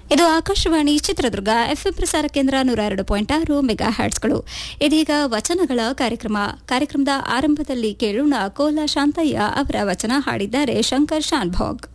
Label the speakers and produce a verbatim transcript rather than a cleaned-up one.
Speaker 1: ಇದು ಆಕಾಶವಾಣಿ ಚಿತ್ರದುರ್ಗ ಎಫ್ಎಂ ಪ್ರಸಾರ ಕೇಂದ್ರ ನೂರ ಎರಡು ಪಾಯಿಂಟ್ ಆರು ಮೆಗಾ ಹ್ಯಾಟ್ಸ್ಗಳು. ಇದೀಗ ವಚನಗಳ ಕಾರ್ಯಕ್ರಮ. ಕಾರ್ಯಕ್ರಮದ ಆರಂಭದಲ್ಲಿ ಕೇಳೋಣ ಕೋಲ ಶಾಂತಯ್ಯ ಅವರ ವಚನ ಹಾಡಿದ್ದಾರೆ ಶಂಕರ್ ಶಾನ್ಭೋಗ್.